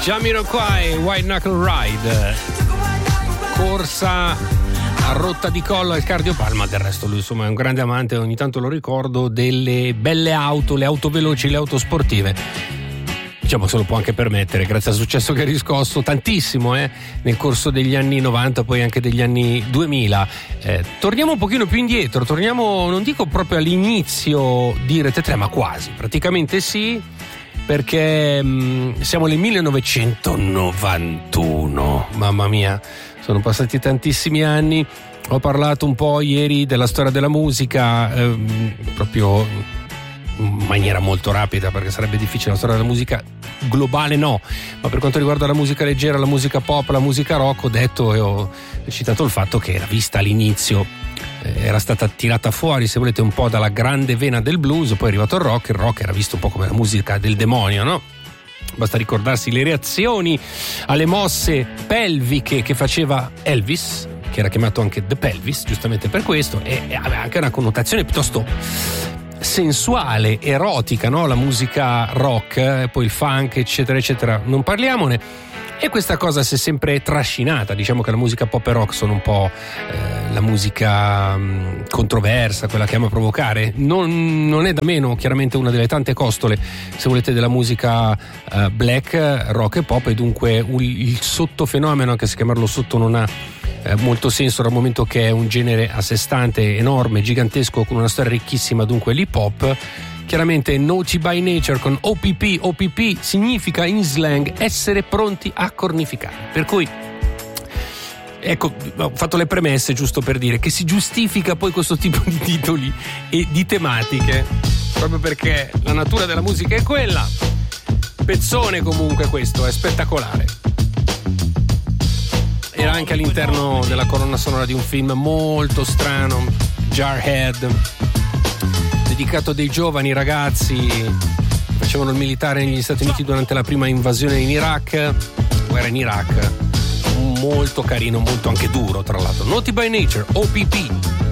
Jamiroquai, White Knuckle Ride, corsa a rotta di collo al cardiopalma. Del resto lui insomma è un grande amante, ogni tanto lo ricordo, delle belle auto, le auto veloci, le auto sportive. Diciamo se lo può anche permettere grazie al successo che ha riscosso tantissimo nel corso degli anni 90, poi anche degli anni 2000. Torniamo un pochino più indietro, torniamo non dico proprio all'inizio di Rete 3, ma quasi, praticamente sì, perché siamo nel 1991. Mamma mia, sono passati tantissimi anni. Ho parlato un po' ieri della storia della musica, proprio in maniera molto rapida, perché sarebbe difficile. La storia della musica globale no, ma per quanto riguarda la musica leggera, la musica pop, la musica rock, ho detto e ho citato il fatto che era vista all'inizio, era stata tirata fuori, se volete, un po' dalla grande vena del blues, poi è arrivato il rock era visto un po' come la musica del demonio, no? Basta ricordarsi le reazioni alle mosse pelviche che faceva Elvis, che era chiamato anche The Pelvis, giustamente per questo, e aveva anche una connotazione piuttosto sensuale, erotica, no? La musica rock, poi il funk, eccetera eccetera, non parliamone. E questa cosa si è sempre trascinata. Diciamo che la musica pop e rock sono un po' la musica controversa, quella che ama provocare. Non è da meno chiaramente una delle tante costole, se volete, della musica black, rock e pop, e dunque il sottofenomeno, anche se chiamarlo sotto non ha molto senso dal momento che è un genere a sé stante, enorme, gigantesco, con una storia ricchissima. Dunque l'hip hop, chiaramente Naughty by Nature con OPP significa in slang essere pronti a cornificare, per cui ecco, ho fatto le premesse giusto per dire che si giustifica poi questo tipo di titoli e di tematiche proprio perché la natura della musica è quella. Pezzone comunque, questo è spettacolare. Era anche all'interno della colonna sonora di un film molto strano, Jarhead, dedicato a dei giovani ragazzi che facevano il militare negli Stati Uniti durante la prima invasione in Iraq, guerra in Iraq. Molto carino, molto anche duro tra l'altro. Naughty by Nature, OPP.